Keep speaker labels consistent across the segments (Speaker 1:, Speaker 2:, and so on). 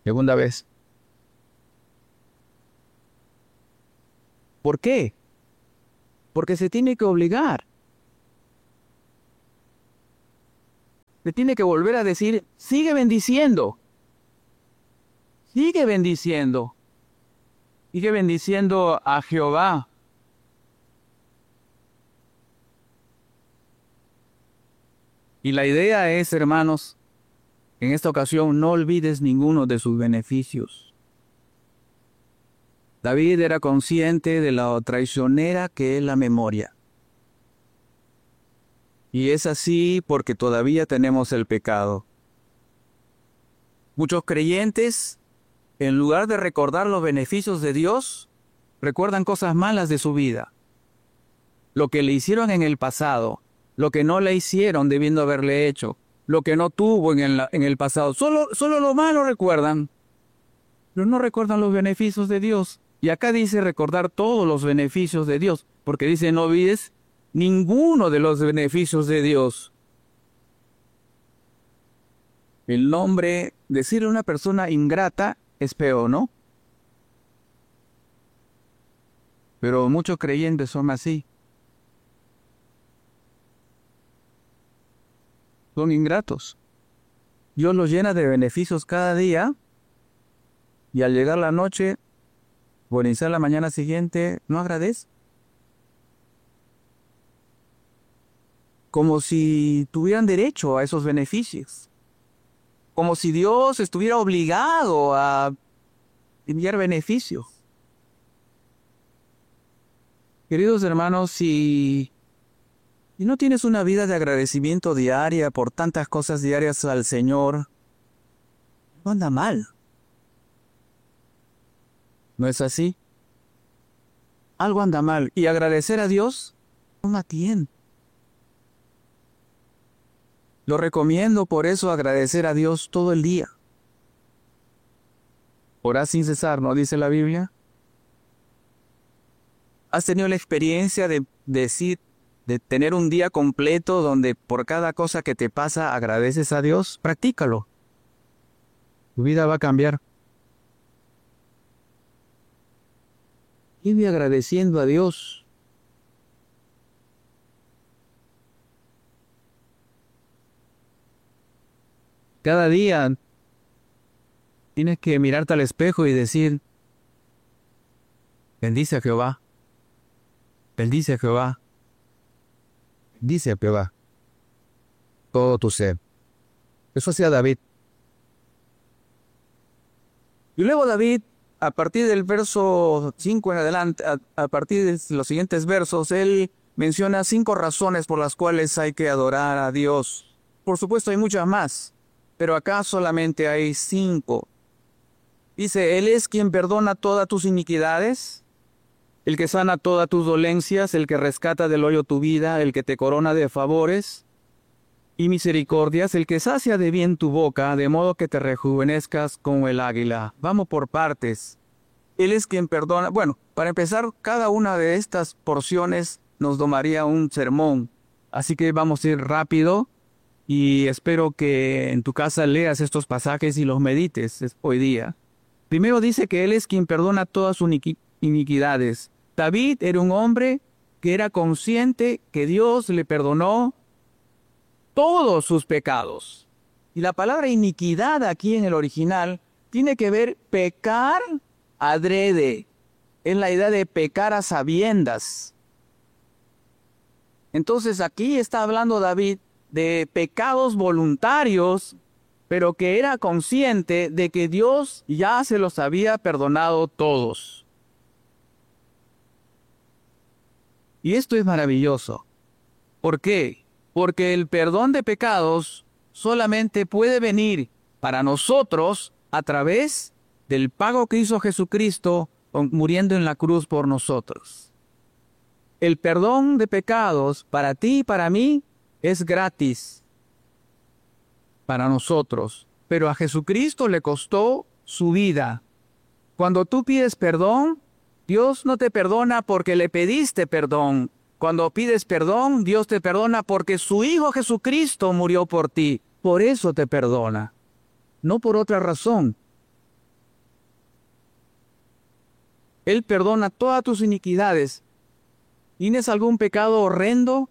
Speaker 1: Segunda vez. ¿Por qué? Porque se tiene que obligar. Le tiene que volver a decir, sigue bendiciendo. Sigue bendiciendo. Sigue bendiciendo a Jehová. Y la idea es, hermanos, en esta ocasión no olvides ninguno de sus beneficios. David era consciente de lo traicionera que es la memoria. Y es así porque todavía tenemos el pecado. Muchos creyentes, en lugar de recordar los beneficios de Dios, recuerdan cosas malas de su vida. Lo que le hicieron en el pasado, lo que no le hicieron debiendo haberle hecho, lo que no tuvo en el pasado. Solo lo malo recuerdan, pero no recuerdan los beneficios de Dios. Y acá dice recordar todos los beneficios de Dios, porque dice no olvides ninguno de los beneficios de Dios. El nombre, decirle a una persona ingrata es feo, ¿no? Pero muchos creyentes son así. Son ingratos. Dios los llena de beneficios cada día y al llegar la noche o iniciar la mañana siguiente, no agradece. Como si tuvieran derecho a esos beneficios. Como si Dios estuviera obligado a enviar beneficios. Queridos hermanos, si no tienes una vida de agradecimiento diaria por tantas cosas diarias al Señor, no anda mal. ¿No es así? Algo anda mal. Y agradecer a Dios, toma tiempo. Lo recomiendo por eso agradecer a Dios todo el día. Orá sin cesar, ¿no dice la Biblia? ¿Has tenido la experiencia de tener un día completo donde por cada cosa que te pasa agradeces a Dios? Practícalo. Tu vida va a cambiar. Vive agradeciendo a Dios. Cada día tienes que mirarte al espejo y decir, bendice a Jehová. Bendice a Jehová. Bendice a Jehová. Todo tu ser. Eso hacía David. Y luego David, a partir del verso 5 en adelante, a partir de los siguientes versos, él menciona 5 razones por las cuales hay que adorar a Dios. Por supuesto hay muchas más, pero acá solamente hay 5. Dice, Él es quien perdona todas tus iniquidades, el que sana todas tus dolencias, el que rescata del hoyo tu vida, el que te corona de favores y misericordias, el que sacia de bien tu boca, de modo que te rejuvenezcas como el águila. Vamos por partes. Él es quien perdona. Bueno, para empezar, cada una de estas porciones nos tomaría un sermón. Así que vamos a ir rápido y espero que en tu casa leas estos pasajes y los medites hoy día. Primero dice que Él es quien perdona todas sus iniquidades. David era un hombre que era consciente que Dios le perdonó todos sus pecados. Y la palabra iniquidad aquí en el original tiene que ver pecar adrede. Es la idea de pecar a sabiendas. Entonces aquí está hablando David de pecados voluntarios, pero que era consciente de que Dios ya se los había perdonado todos. Y esto es maravilloso. ¿Por qué? Porque el perdón de pecados solamente puede venir para nosotros a través del pago que hizo Jesucristo muriendo en la cruz por nosotros. El perdón de pecados para ti y para mí es gratis para nosotros, pero a Jesucristo le costó su vida. Cuando tú pides perdón, Dios no te perdona porque le pediste perdón. Cuando pides perdón, Dios te perdona porque su Hijo Jesucristo murió por ti. Por eso te perdona, no por otra razón. Él perdona todas tus iniquidades. ¿Tienes algún pecado horrendo?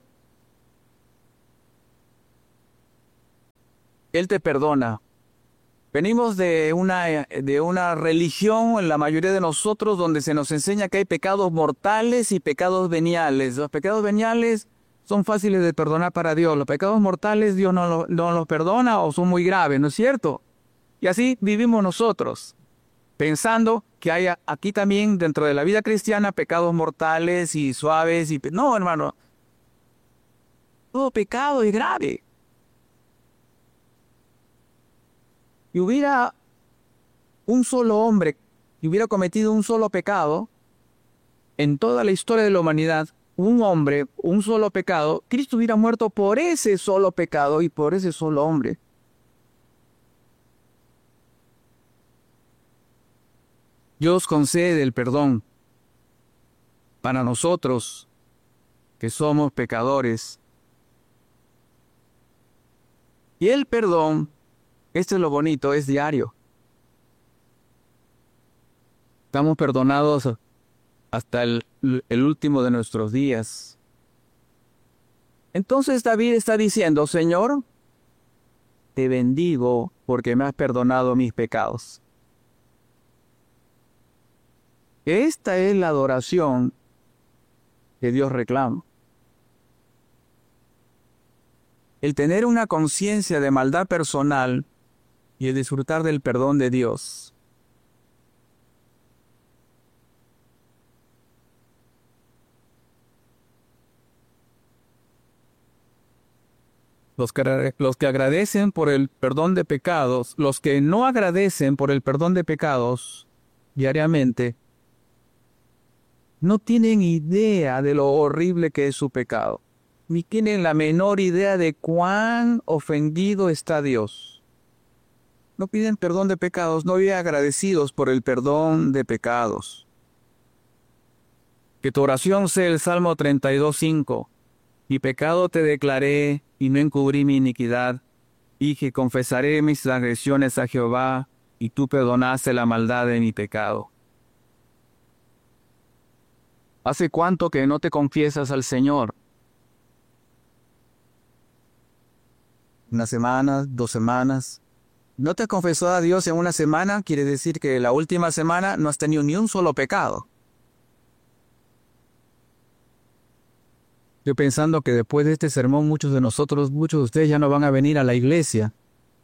Speaker 1: Él te perdona. Venimos de una religión, en la mayoría de nosotros, donde se nos enseña que hay pecados mortales y pecados veniales. Los pecados veniales son fáciles de perdonar para Dios. Los pecados mortales Dios no los perdona o son muy graves, ¿no es cierto? Y así vivimos nosotros, pensando que hay aquí también dentro de la vida cristiana pecados mortales y suaves. No, hermano, todo pecado es grave. Y hubiera un solo hombre que hubiera cometido un solo pecado en toda la historia de la humanidad, un hombre, un solo pecado, Cristo hubiera muerto por ese solo pecado y por ese solo hombre. Dios concede el perdón para nosotros que somos pecadores. Y el perdón, esto es lo bonito, es diario. Estamos perdonados hasta el último de nuestros días. Entonces David está diciendo, Señor, te bendigo porque me has perdonado mis pecados. Esta es la adoración que Dios reclama. El tener una conciencia de maldad personal y el disfrutar del perdón de Dios. Los que agradecen por el perdón de pecados, los que no agradecen por el perdón de pecados diariamente, no tienen idea de lo horrible que es su pecado, ni tienen la menor idea de cuán ofendido está Dios. No piden perdón de pecados, no viven agradecidos por el perdón de pecados. Que tu oración sea el Salmo 32:5. Mi pecado te declaré y no encubrí mi iniquidad, y que confesaré mis transgresiones a Jehová, y tú perdonaste la maldad de mi pecado. ¿Hace cuánto que no te confiesas al Señor? ¿Una semana? ¿2 semanas? ¿No te has confesado a Dios en una semana? Quiere decir que la última semana no has tenido ni un solo pecado. Yo pensando que después de este sermón muchos de ustedes ya no van a venir a la iglesia.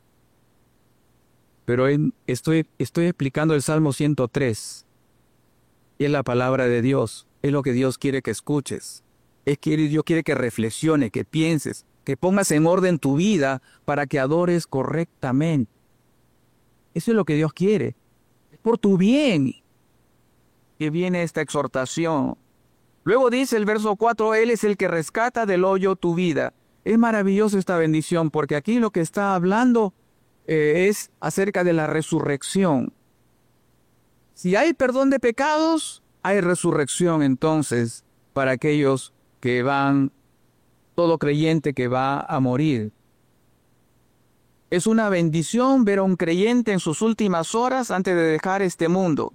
Speaker 1: Pero estoy explicando el Salmo 103. Y es la palabra de Dios. Es lo que Dios quiere que escuches. Dios quiere que reflexiones, que pienses, que pongas en orden tu vida para que adores correctamente. Eso es lo que Dios quiere. Es por tu bien que viene esta exhortación. Luego dice el verso 4, Él es el que rescata del hoyo tu vida. Es maravilloso esta bendición porque aquí lo que está hablando es acerca de la resurrección. Si hay perdón de pecados, hay resurrección entonces para aquellos que todo creyente que va a morir. Es una bendición ver a un creyente en sus últimas horas antes de dejar este mundo.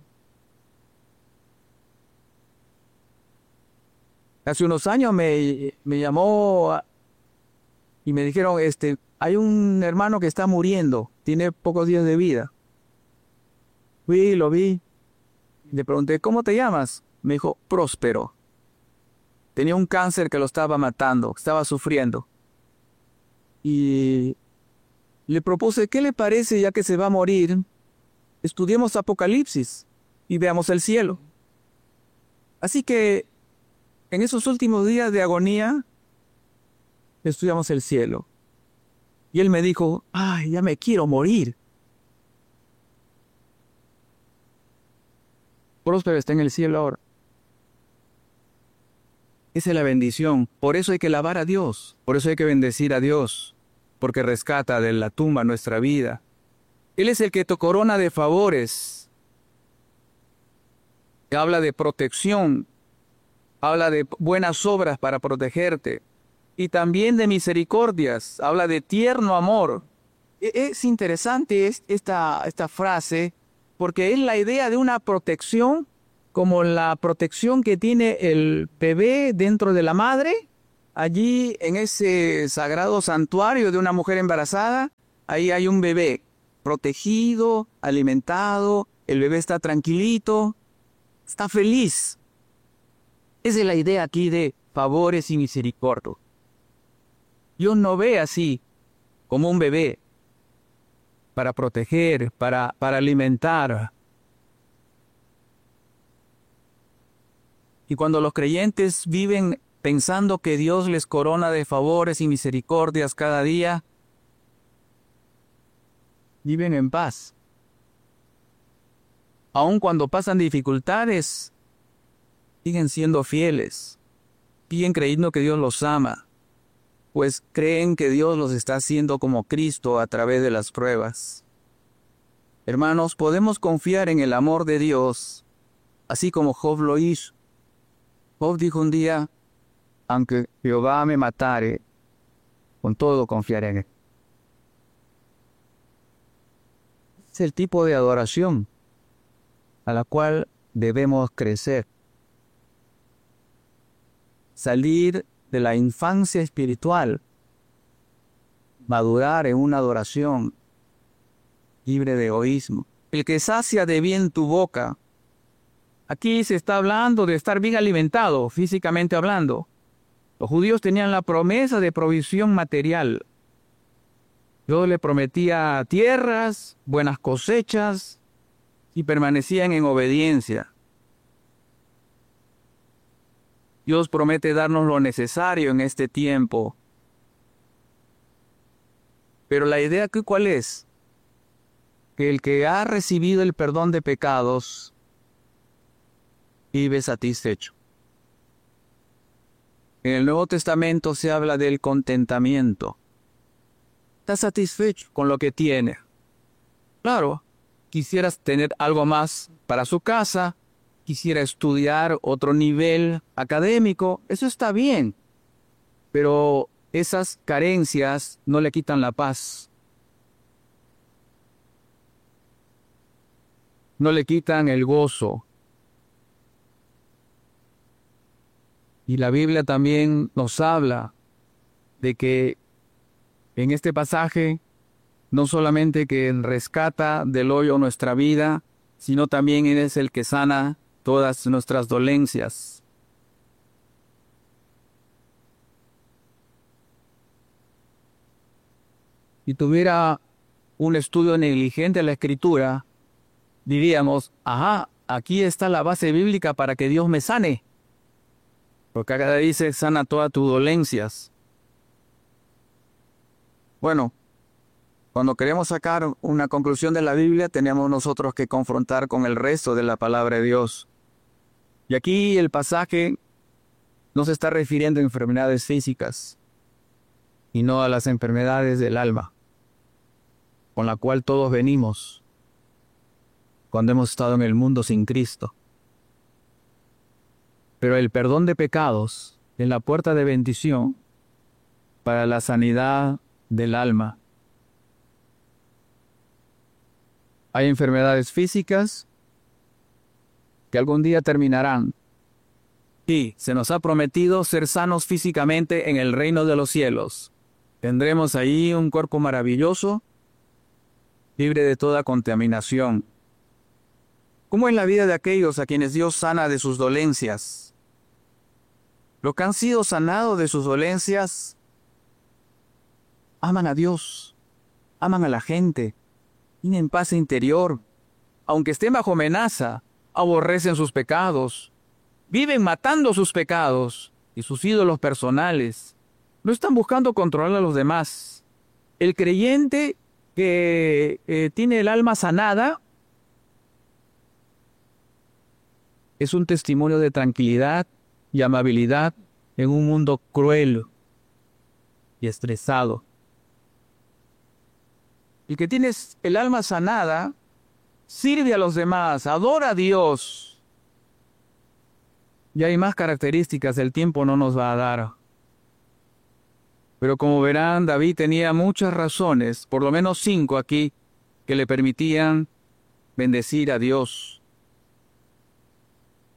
Speaker 1: Hace unos años me llamó y me dijeron, hay un hermano que está muriendo, tiene pocos días de vida. Fui, lo vi, le pregunté, ¿cómo te llamas? Me dijo, Próspero. Tenía un cáncer que lo estaba matando, estaba sufriendo. Y le propuse, ¿qué le parece ya que se va a morir? Estudiemos Apocalipsis y veamos el cielo. Así que en esos últimos días de agonía, estudiamos el cielo. Y él me dijo, ay, ya me quiero morir. Próspero está en el cielo ahora. Esa es la bendición. Por eso hay que alabar a Dios. Por eso hay que bendecir a Dios. Porque rescata de la tumba nuestra vida. Él es el que te corona de favores. Habla de protección. Habla de buenas obras para protegerte. Y también de misericordias. Habla de tierno amor. Es interesante esta frase porque es la idea de una protección como la protección que tiene el bebé dentro de la madre. Allí, en ese sagrado santuario de una mujer embarazada, ahí hay un bebé protegido, alimentado, el bebé está tranquilito, está feliz. Esa es la idea aquí de favores y misericordia. Dios no ve así como un bebé para proteger, para alimentar. Y cuando los creyentes viven pensando que Dios les corona de favores y misericordias cada día, viven en paz. Aun cuando pasan dificultades, siguen siendo fieles, siguen creyendo que Dios los ama, pues creen que Dios los está haciendo como Cristo a través de las pruebas. Hermanos, podemos confiar en el amor de Dios, así como Job lo hizo. Job dijo un día: aunque Jehová me matare, con todo confiaré en él. Es el tipo de adoración a la cual debemos crecer. Salir de la infancia espiritual, madurar en una adoración libre de egoísmo. El que sacia de bien tu boca. Aquí se está hablando de estar bien alimentado, físicamente hablando. Los judíos tenían la promesa de provisión material. Dios le prometía tierras, buenas cosechas, y permanecían en obediencia. Dios promete darnos lo necesario en este tiempo. Pero la idea aquí, ¿cuál es? Que el que ha recibido el perdón de pecados vive satisfecho. En el Nuevo Testamento se habla del contentamiento. Está satisfecho con lo que tiene. Claro, quisieras tener algo más para su casa, quisiera estudiar otro nivel académico, eso está bien. Pero esas carencias no le quitan la paz. No le quitan el gozo. Y la Biblia también nos habla de que en este pasaje no solamente que rescata del hoyo nuestra vida, sino también Él es el que sana todas nuestras dolencias. Si tuviera un estudio negligente de la Escritura, diríamos: ajá, aquí está la base bíblica para que Dios me sane. Porque acá dice: sana todas tus dolencias. Bueno, cuando queremos sacar una conclusión de la Biblia, tenemos nosotros que confrontar con el resto de la palabra de Dios. Y aquí el pasaje no se está refiriendo a enfermedades físicas, y no a las enfermedades del alma, con la cual todos venimos cuando hemos estado en el mundo sin Cristo. Pero el perdón de pecados es la puerta de bendición para la sanidad del alma. Hay enfermedades físicas que algún día terminarán. Y se nos ha prometido ser sanos físicamente en el reino de los cielos. Tendremos ahí un cuerpo maravilloso, libre de toda contaminación. ¿Cómo es la vida de aquellos a quienes Dios sana de sus dolencias? Los que han sido sanados de sus dolencias aman a Dios, aman a la gente, tienen paz interior. Aunque estén bajo amenaza, aborrecen sus pecados, viven matando sus pecados y sus ídolos personales. No están buscando controlar a los demás. El creyente que tiene el alma sanada es un testimonio de tranquilidad y amabilidad en un mundo cruel y estresado. El que tiene el alma sanada sirve a los demás, adora a Dios. Y hay más características, el tiempo no nos va a dar. Pero como verán, David tenía muchas razones, por lo menos 5 aquí, que le permitían bendecir a Dios.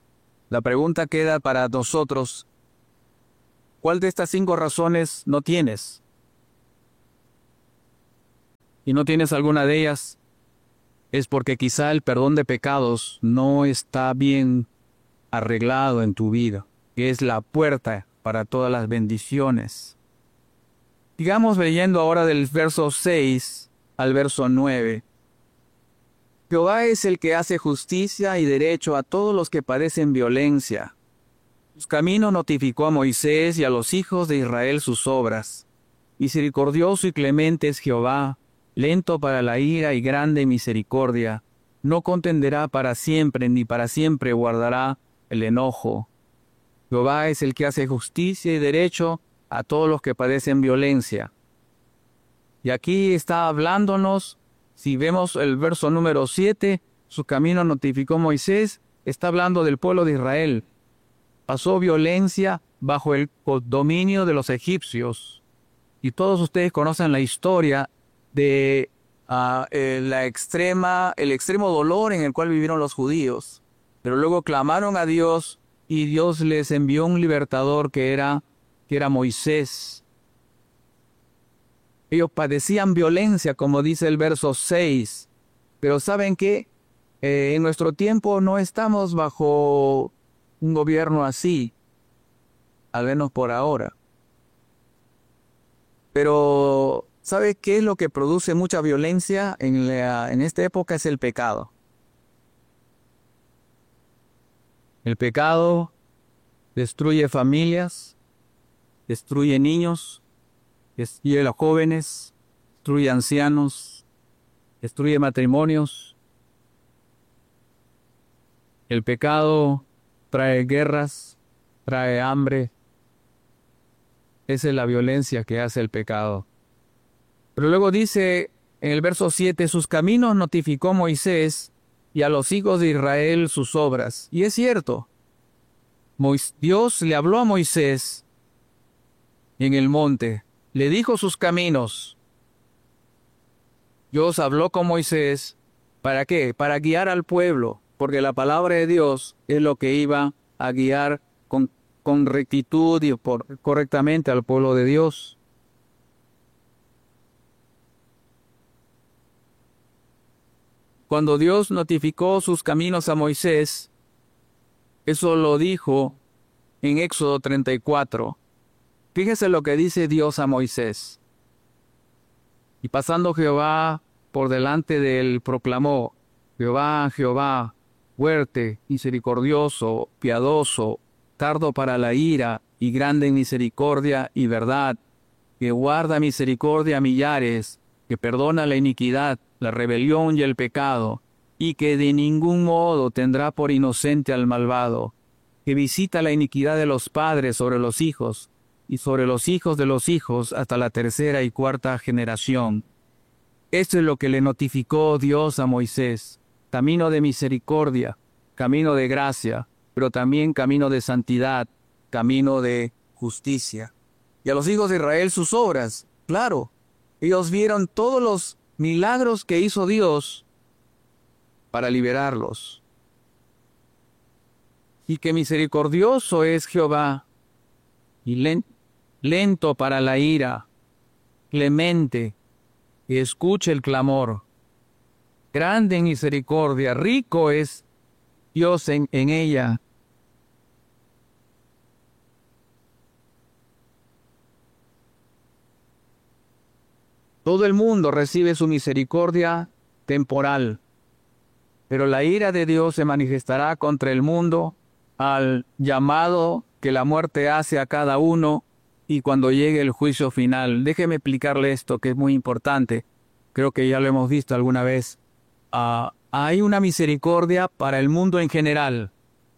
Speaker 1: La pregunta queda para nosotros: ¿cuál de estas 5 razones no tienes? Y no tienes alguna de ellas, es porque quizá el perdón de pecados no está bien arreglado en tu vida, que es la puerta para todas las bendiciones. Sigamos leyendo ahora del verso 6 al verso 9. Jehová es el que hace justicia y derecho a todos los que padecen violencia. Sus caminos notificó a Moisés y a los hijos de Israel sus obras. Misericordioso y clemente es Jehová, lento para la ira y grande en misericordia. No contenderá para siempre, ni para siempre guardará el enojo. Jehová es el que hace justicia y derecho a todos los que padecen violencia. Y aquí está hablándonos, si vemos el verso número 7, su camino notificó Moisés, está hablando del pueblo de Israel. Pasó violencia bajo el dominio de los egipcios. Y todos ustedes conocen la historia de el extremo dolor en el cual vivieron los judíos. Pero luego clamaron a Dios y Dios les envió un libertador que era Moisés. Ellos padecían violencia, como dice el verso 6. Pero ¿saben qué? En nuestro tiempo no estamos bajo un gobierno así, al menos por ahora. Pero ¿sabe qué es lo que produce mucha violencia en esta época? Es el pecado. El pecado destruye familias, destruye niños, destruye a los jóvenes, destruye ancianos, destruye matrimonios. El pecado trae guerras, trae hambre. Esa es la violencia que hace el pecado. Pero luego dice en el verso 7, sus caminos notificó Moisés y a los hijos de Israel sus obras. Y es cierto, Dios le habló a Moisés en el monte, le dijo sus caminos. Dios habló con Moisés, ¿para qué? Para guiar al pueblo, porque la palabra de Dios es lo que iba a guiar con rectitud y correctamente al pueblo de Dios. Cuando Dios notificó sus caminos a Moisés, eso lo dijo en Éxodo 34. Fíjese lo que dice Dios a Moisés. Y pasando Jehová por delante de él, proclamó: Jehová, Jehová, fuerte, misericordioso, piadoso, tardo para la ira y grande en misericordia y verdad, que guarda misericordia a millares, que perdona la iniquidad, la rebelión y el pecado, y que de ningún modo tendrá por inocente al malvado, que visita la iniquidad de los padres sobre los hijos, y sobre los hijos de los hijos hasta la 3ª y 4ª generación. Esto es lo que le notificó Dios a Moisés: camino de misericordia, camino de gracia, pero también camino de santidad, camino de justicia. Y a los hijos de Israel sus obras. Claro, ellos vieron todos los milagros que hizo Dios para liberarlos. Y que misericordioso es Jehová, y lento para la ira, clemente, que escuche el clamor, grande en misericordia, rico es Dios en ella. Todo el mundo recibe su misericordia temporal, pero la ira de Dios se manifestará contra el mundo al llamado que la muerte hace a cada uno y cuando llegue el juicio final. Déjeme explicarle esto, que es muy importante. Creo que ya lo hemos visto alguna vez. Hay una misericordia para el mundo en general.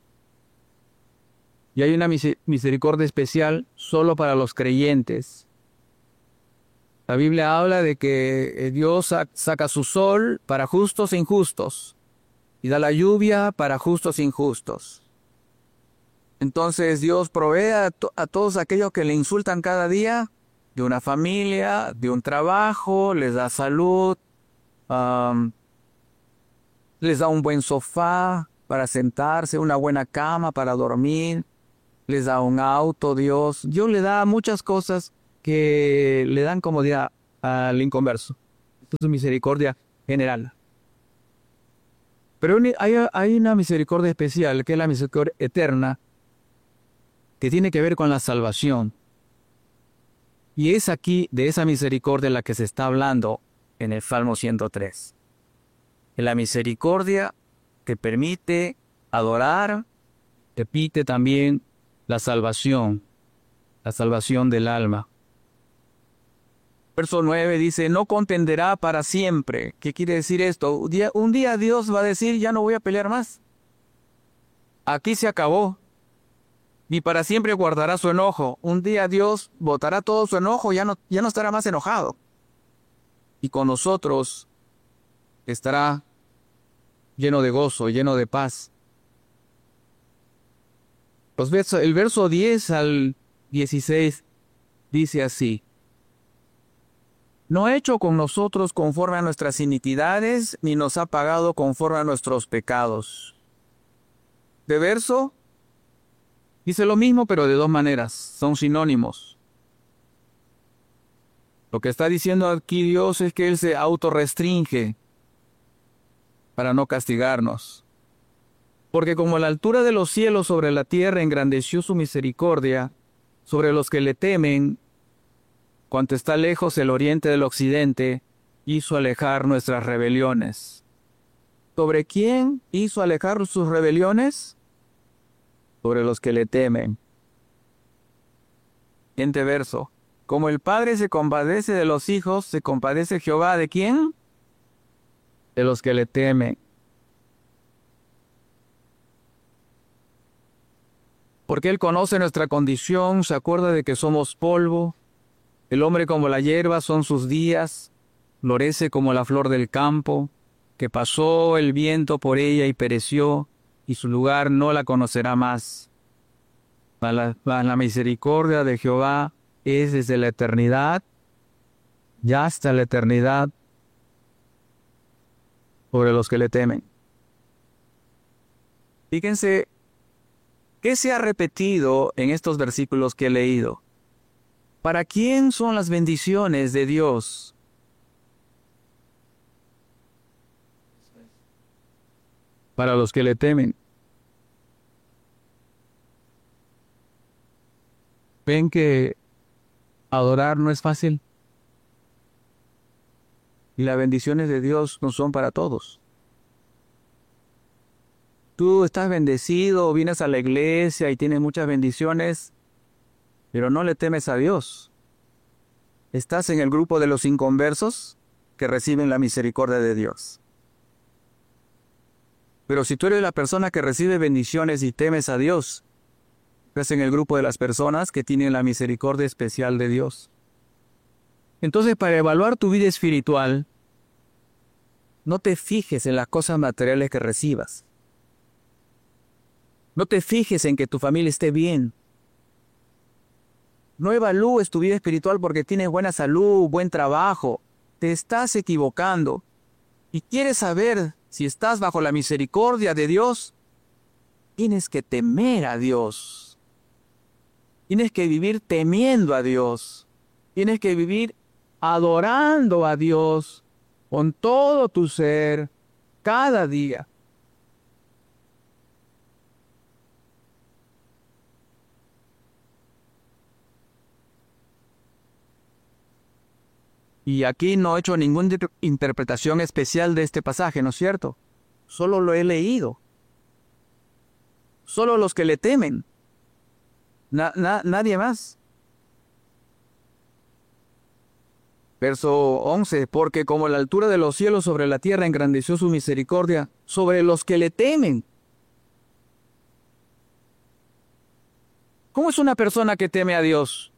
Speaker 1: Y hay una misericordia especial solo para los creyentes. La Biblia habla de que Dios saca su sol para justos e injustos y da la lluvia para justos e injustos. Entonces Dios provee a todos aquellos que le insultan cada día, de una familia, de un trabajo, les da salud, les da un buen sofá, para sentarse, una buena cama para dormir, les da un auto, Dios le da muchas cosas que le dan comodidad al inconverso. Esto es misericordia general. Pero hay una misericordia especial, que es la misericordia eterna, que tiene que ver con la salvación. Y es aquí de esa misericordia la que se está hablando en el Salmo 103. En la misericordia que permite adorar, repite también la salvación del alma. Verso 9 dice, no contenderá para siempre. ¿Qué quiere decir esto? Un día Dios va a decir, ya no voy a pelear más. Aquí se acabó. Ni para siempre guardará su enojo. Un día Dios botará todo su enojo, ya no estará más enojado. Y con nosotros estará lleno de gozo, lleno de paz. El verso 10 al 16 dice así. No ha hecho con nosotros conforme a nuestras iniquidades, ni nos ha pagado conforme a nuestros pecados. De verso, dice lo mismo, pero de dos maneras, son sinónimos. Lo que está diciendo aquí Dios es que Él se autorrestringe para no castigarnos. Porque como la altura de los cielos sobre la tierra engrandeció su misericordia sobre los que le temen, cuanto está lejos el oriente del occidente, hizo alejar nuestras rebeliones. ¿Sobre quién hizo alejar sus rebeliones? Sobre los que le temen. Siguiente verso. Como el Padre se compadece de los hijos, se compadece Jehová ¿de quién? De los que le temen. Porque Él conoce nuestra condición, se acuerda de que somos polvo. El hombre como la hierba son sus días, florece como la flor del campo, que pasó el viento por ella y pereció, y su lugar no la conocerá más. La misericordia de Jehová es desde la eternidad, ya hasta la eternidad, sobre los que le temen. Fíjense, ¿qué se ha repetido en estos versículos que he leído? ¿Para quién son las bendiciones de Dios? Para los que le temen. ¿Ven que adorar no es fácil? Y las bendiciones de Dios no son para todos. Tú estás bendecido, vienes a la iglesia y tienes muchas bendiciones, pero no le temes a Dios. Estás en el grupo de los inconversos que reciben la misericordia de Dios. Pero si tú eres la persona que recibe bendiciones y temes a Dios, estás en el grupo de las personas que tienen la misericordia especial de Dios. Entonces, para evaluar tu vida espiritual, no te fijes en las cosas materiales que recibas. No te fijes en que tu familia esté bien. No evalúes tu vida espiritual porque tienes buena salud, buen trabajo. Te estás equivocando. Y quieres saber si estás bajo la misericordia de Dios, tienes que temer a Dios. Tienes que vivir temiendo a Dios. Tienes que vivir adorando a Dios con todo tu ser, cada día. Y aquí no he hecho ninguna interpretación especial de este pasaje, ¿no es cierto? Solo lo he leído. Solo los que le temen. Nadie más. Verso 11. Porque como la altura de los cielos sobre la tierra engrandeció su misericordia sobre los que le temen. ¿Cómo es una persona que teme a Dios?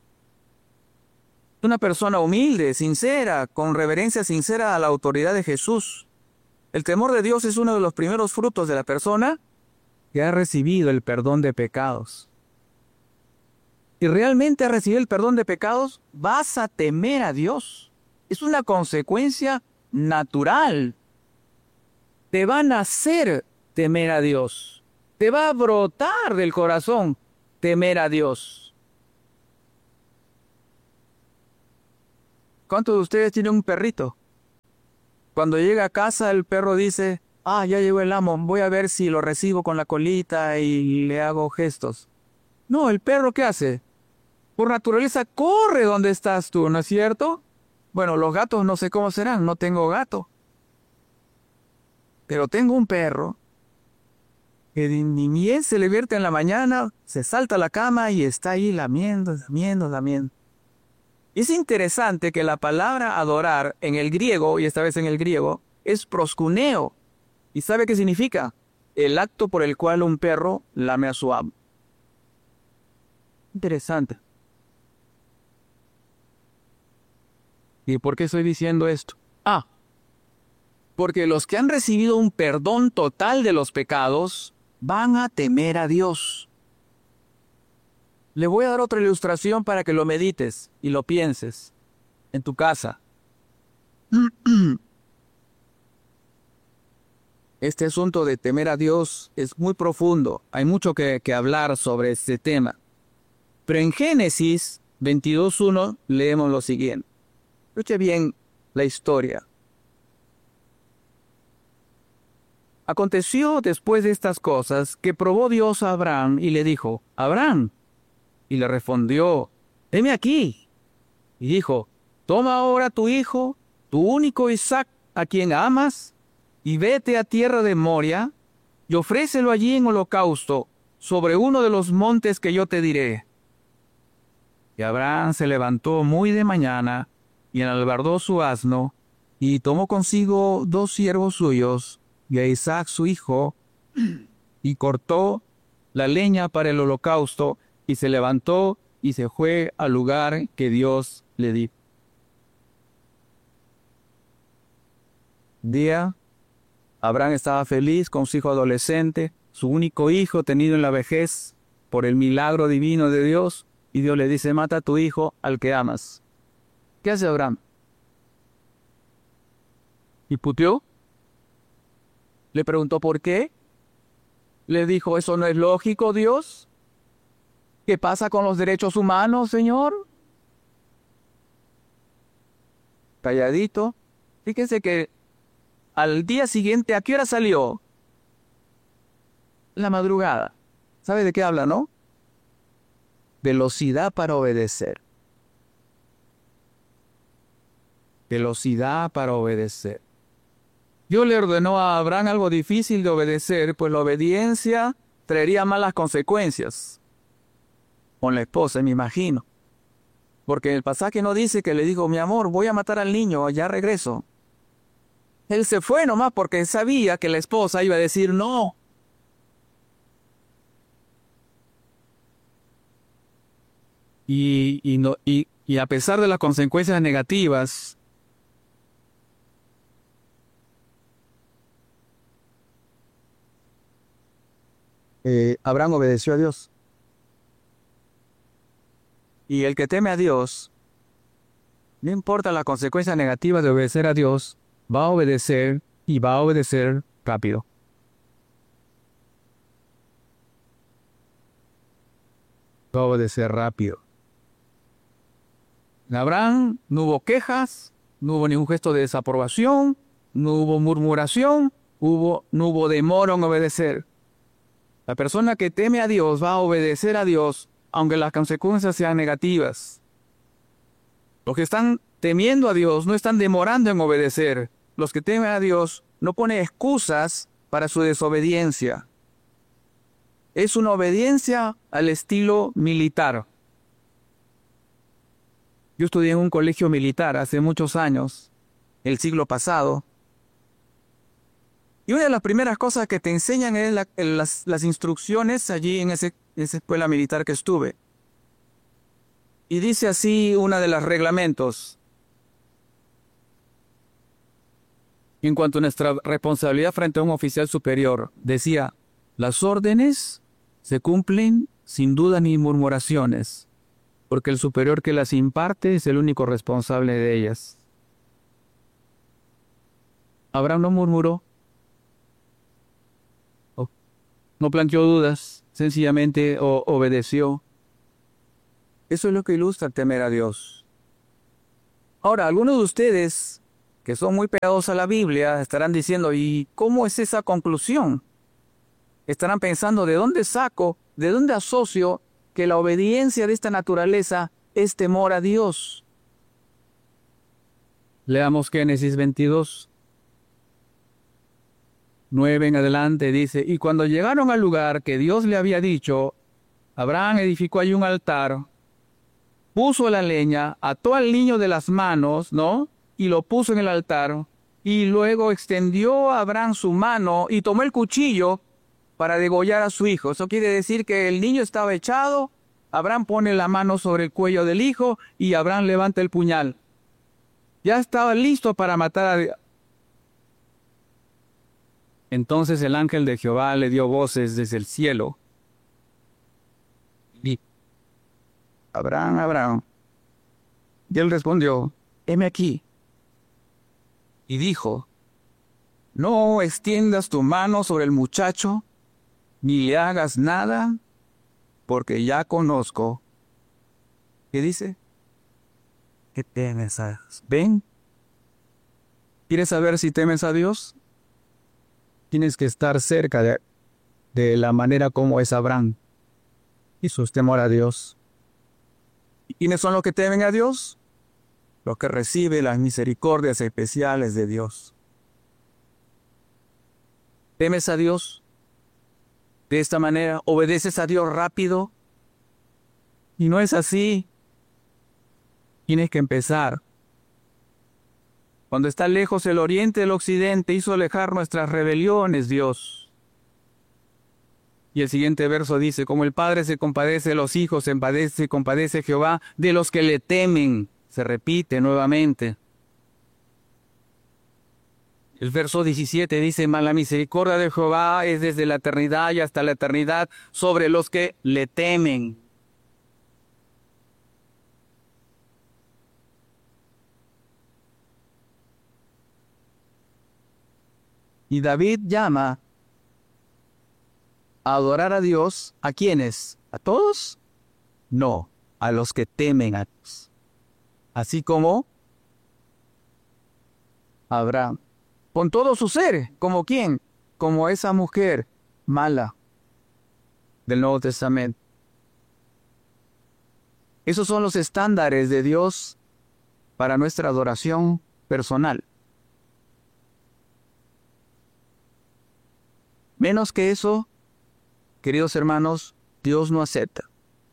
Speaker 1: Una persona humilde, sincera, con reverencia sincera a la autoridad de Jesús. El temor de Dios es uno de los primeros frutos de la persona que ha recibido el perdón de pecados. Si realmente has recibido el perdón de pecados, vas a temer a Dios. Es una consecuencia natural. Te va a nacer temer a Dios. Te va a brotar del corazón temer a Dios. ¿Cuántos de ustedes tienen un perrito? Cuando llega a casa el perro dice, ah, ya llegó el amo, voy a ver si lo recibo con la colita y le hago gestos. No, el perro ¿qué hace? Por naturaleza corre donde estás tú, ¿no es cierto? Bueno, los gatos no sé cómo serán, no tengo gato. Pero tengo un perro que ni bien se levierte en la mañana, se salta a la cama y está ahí lamiendo, lamiendo, lamiendo. Es interesante que la palabra adorar en el griego, y esta vez en el griego, es proskuneo. ¿Y sabe qué significa? El acto por el cual un perro lame a su amo. Interesante. ¿Y por qué estoy diciendo esto? Ah, porque los que han recibido un perdón total de los pecados van a temer a Dios. Le voy a dar otra ilustración para que lo medites y lo pienses en tu casa. Este asunto de temer a Dios es muy profundo. Hay mucho que hablar sobre este tema. Pero en Génesis 22:1 leemos lo siguiente. Escuche bien la historia. Aconteció después de estas cosas que probó Dios a Abraham y le dijo, Abraham. Y le respondió, heme aquí. Y dijo, toma ahora tu hijo, tu único Isaac, a quien amas, y vete a tierra de Moria, y ofrécelo allí en holocausto, sobre uno de los montes que yo te diré. Y Abraham se levantó muy de mañana, y enalbardó su asno, y tomó consigo 2 siervos suyos, y a Isaac su hijo, y cortó la leña para el holocausto, y se levantó y se fue al lugar que Dios le dijo. Día, Abraham estaba feliz con su hijo adolescente, su único hijo tenido en la vejez por el milagro divino de Dios, y Dios le dice, mata a tu hijo al que amas. ¿Qué hace Abraham? ¿Y puteó? Le preguntó por qué. Le dijo, ¿eso no es lógico, Dios? ¿Qué pasa con los derechos humanos, Señor? Calladito. Fíjense que al día siguiente, ¿a qué hora salió? La madrugada. ¿Sabe de qué habla, no? Velocidad para obedecer. Velocidad para obedecer. Dios le ordenó a Abraham algo difícil de obedecer, pues la obediencia traería malas consecuencias. Con la esposa, me imagino. Porque el pasaje no dice que le dijo, mi amor, voy a matar al niño, ya regreso. Él se fue nomás porque sabía que la esposa iba a decir no. Y a pesar de las consecuencias negativas, Abraham obedeció a Dios. Y el que teme a Dios, no importa las consecuencias negativas de obedecer a Dios, va a obedecer y va a obedecer rápido. Va a obedecer rápido. En Abraham no hubo quejas, no hubo ningún gesto de desaprobación, no hubo murmuración, no hubo demora en obedecer. La persona que teme a Dios va a obedecer a Dios, aunque las consecuencias sean negativas. Los que están temiendo a Dios no están demorando en obedecer. Los que temen a Dios no ponen excusas para su desobediencia. Es una obediencia al estilo militar. Yo estudié en un colegio militar hace muchos años, el siglo pasado. Y una de las primeras cosas que te enseñan es las instrucciones allí en esa escuela militar que estuve. Y dice así una de los reglamentos. En cuanto a nuestra responsabilidad frente a un oficial superior, decía, las órdenes se cumplen sin duda ni murmuraciones, porque el superior que las imparte es el único responsable de ellas. Abraham no murmuró. No planteó dudas, sencillamente obedeció. Eso es lo que ilustra temer a Dios. Ahora, algunos de ustedes que son muy pegados a la Biblia estarán diciendo, ¿y cómo es esa conclusión? Estarán pensando, ¿de dónde saco, de dónde asocio que la obediencia de esta naturaleza es temor a Dios? Leamos Génesis 22, 9 en adelante, dice, y cuando llegaron al lugar que Dios le había dicho, Abraham edificó allí un altar, puso la leña, ató al niño de las manos, ¿no? Y lo puso en el altar, y luego extendió a Abraham su mano y tomó el cuchillo para degollar a su hijo. Eso quiere decir que el niño estaba echado, Abraham pone la mano sobre el cuello del hijo y Abraham levanta el puñal. Ya estaba listo para matar a... Entonces el ángel de Jehová le dio voces desde el cielo. Y Abraham, Abraham. Y él respondió, heme aquí. Y dijo, no extiendas tu mano sobre el muchacho, ni le hagas nada, porque ya conozco. ¿Qué dice? ¿Qué temes a Dios? ¿Ven? ¿Quieres saber si temes a Dios? Tienes que estar cerca de la manera como es Abraham y su temor a Dios. ¿Y quiénes son los que temen a Dios? Los que reciben las misericordias especiales de Dios. ¿Temes a Dios? De esta manera, ¿obedeces a Dios rápido? Y no es así. Tienes que empezar. Cuando está lejos el oriente del occidente, hizo alejar nuestras rebeliones, Dios. Y el siguiente verso dice, como el Padre se compadece de los hijos, se compadece Jehová de los que le temen. Se repite nuevamente. El verso 17 dice, mas la misericordia de Jehová es desde la eternidad y hasta la eternidad sobre los que le temen. Y David llama a adorar a Dios, ¿a quiénes? ¿A todos? No, a los que temen a Dios. Así como Abraham. Con todo su ser, ¿como quién? Como esa mujer mala del Nuevo Testamento. Esos son los estándares de Dios para nuestra adoración personal. Menos que eso, queridos hermanos, Dios no acepta.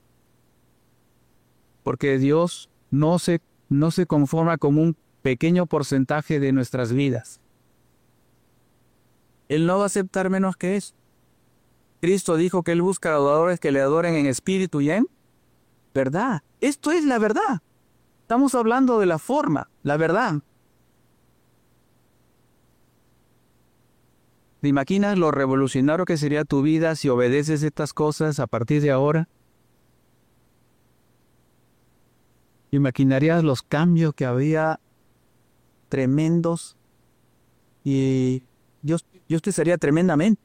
Speaker 1: Porque Dios no se conforma con un pequeño porcentaje de nuestras vidas. Él no va a aceptar menos que eso. Cristo dijo que Él busca adoradores que le adoren en espíritu y en verdad. Esto es la verdad. Estamos hablando de la forma, la verdad. ¿Te imaginas lo revolucionario que sería tu vida si obedeces estas cosas a partir de ahora? ¿Imaginarías los cambios que había tremendos? Y Dios te sería tremendamente.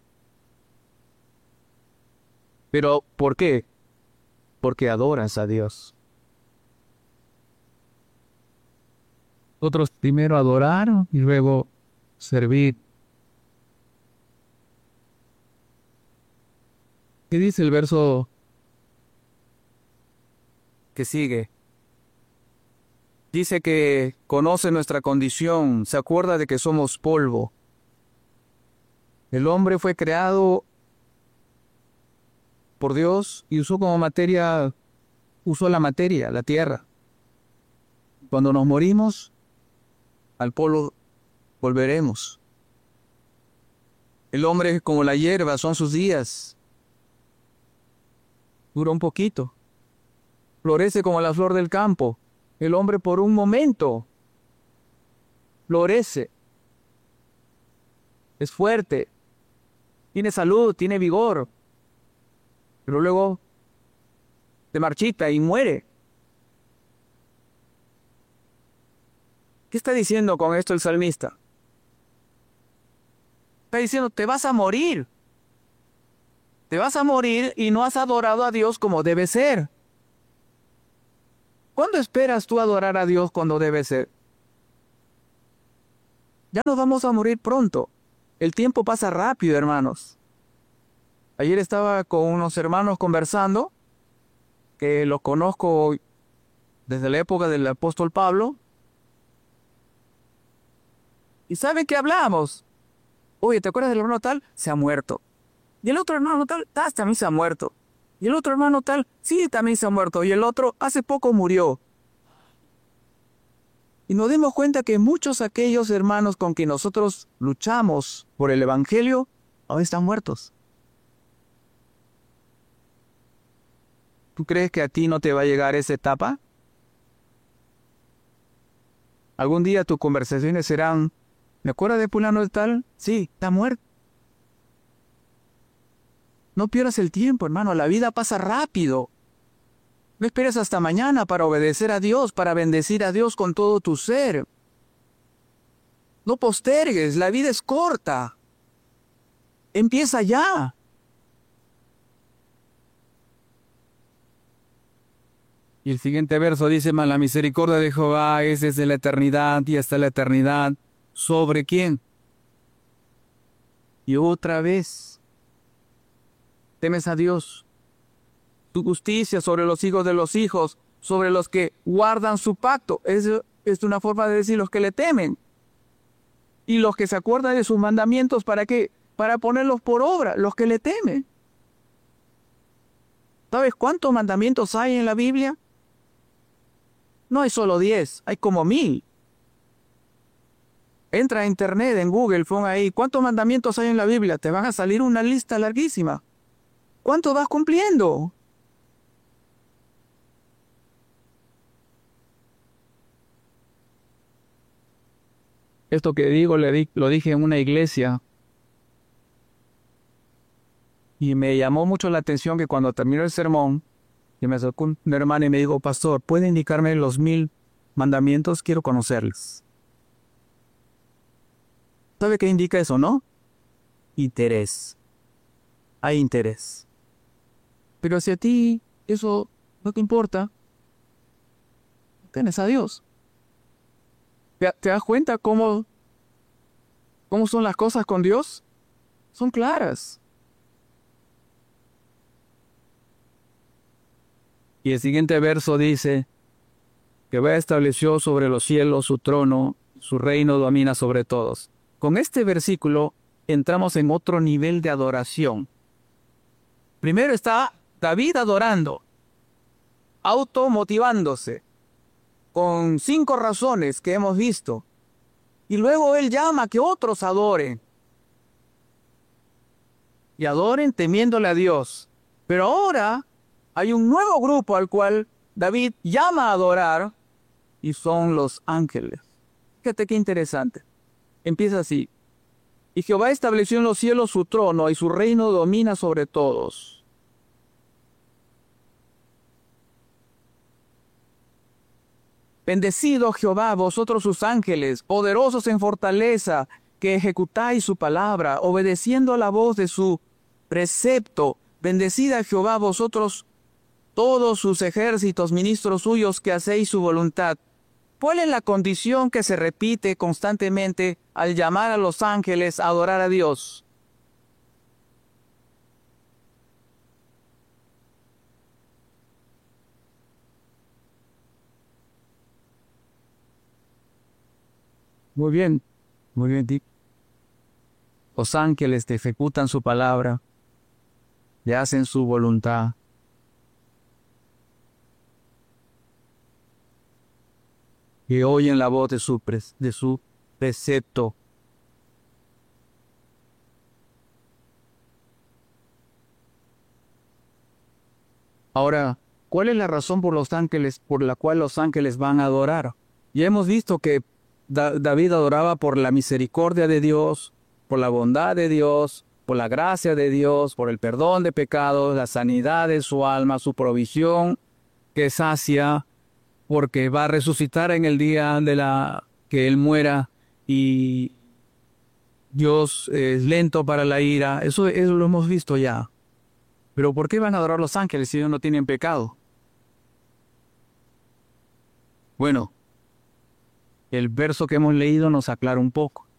Speaker 1: ¿Pero por qué? Porque adoras a Dios. Otros primero adorar y luego servir. ¿Qué dice el verso que sigue? Dice que conoce nuestra condición, se acuerda de que somos polvo. El hombre fue creado por Dios y usó como materia, usó la materia, la tierra. Cuando nos morimos, al polvo volveremos. El hombre es como la hierba, son sus días. Dura un poquito. Florece como la flor del campo. El hombre por un momento florece. Es fuerte. Tiene salud, tiene vigor. Pero luego se marchita y muere. ¿Qué está diciendo con esto el salmista? Está diciendo, te vas a morir. Te vas a morir y no has adorado a Dios como debe ser. ¿Cuándo esperas tú adorar a Dios cuando debe ser? Ya nos vamos a morir pronto. El tiempo pasa rápido, hermanos. Ayer estaba con unos hermanos conversando, que los conozco desde la época del apóstol Pablo. ¿Y saben qué hablamos? Oye, ¿te acuerdas del hermano tal? Se ha muerto. Y el otro hermano tal, también se ha muerto. Y el otro hermano tal, sí, también se ha muerto. Y el otro hace poco murió. Y nos dimos cuenta que muchos de aquellos hermanos con quien nosotros luchamos por el Evangelio, hoy están muertos. ¿Tú crees que a ti no te va a llegar esa etapa? Algún día tus conversaciones serán, ¿me acuerdas de fulano de tal? Sí, está muerto. No pierdas el tiempo, hermano, la vida pasa rápido. No esperes hasta mañana para obedecer a Dios, para bendecir a Dios con todo tu ser. No postergues, la vida es corta. Empieza ya. Y el siguiente verso dice, mas la misericordia de Jehová es desde la eternidad y hasta la eternidad. ¿Sobre quién? Y otra vez, temes a Dios. Tu justicia sobre los hijos de los hijos, sobre los que guardan su pacto. Es una forma de decir los que le temen. Y los que se acuerdan de sus mandamientos, ¿para qué? Para ponerlos por obra, los que le temen. ¿Sabes cuántos mandamientos hay en la Biblia? No hay solo 10, hay como 1000. Entra a internet, en Google, pon ahí, ¿cuántos mandamientos hay en la Biblia? Te van a salir una lista larguísima. ¿Cuánto vas cumpliendo? Esto que digo lo dije en una iglesia y me llamó mucho la atención que cuando terminó el sermón, y me acercó un hermano y me dijo, pastor, ¿puede indicarme los 1000 mandamientos? Quiero conocerlos. ¿Sabe qué indica eso, no? Interés. Hay interés. Pero si a ti eso no te importa, tienes a Dios. ¿Te das cuenta cómo son las cosas con Dios? Son claras. Y el siguiente verso dice, Jehová estableció sobre los cielos su trono, su reino domina sobre todos. Con este versículo entramos en otro nivel de adoración. Primero está David adorando, automotivándose, con 5 razones que hemos visto. Y luego él llama a que otros adoren. Y adoren temiéndole a Dios. Pero ahora hay un nuevo grupo al cual David llama a adorar y son los ángeles. Fíjate qué interesante. Empieza así. Y Jehová estableció en los cielos su trono y su reino domina sobre todos. Bendecido Jehová, vosotros sus ángeles, poderosos en fortaleza, que ejecutáis su palabra, obedeciendo a la voz de su precepto. Bendecida Jehová, vosotros todos sus ejércitos, ministros suyos, que hacéis su voluntad. ¿Cuál es la condición que se repite constantemente al llamar a los ángeles a adorar a Dios? Muy bien, Dick. Los ángeles te ejecutan su palabra, te hacen su voluntad. Que oyen la voz de su precepto. Ahora, ¿cuál es la razón por la cual los ángeles van a adorar? Ya hemos visto que David adoraba por la misericordia de Dios, por la bondad de Dios, por la gracia de Dios, por el perdón de pecados, la sanidad de su alma, su provisión que sacia, porque va a resucitar en el día que él muera y Dios es lento para la ira. Eso lo hemos visto ya. Pero ¿por qué van a adorar los ángeles si ellos no tienen pecado? Bueno, el verso que hemos leído nos aclara un poco.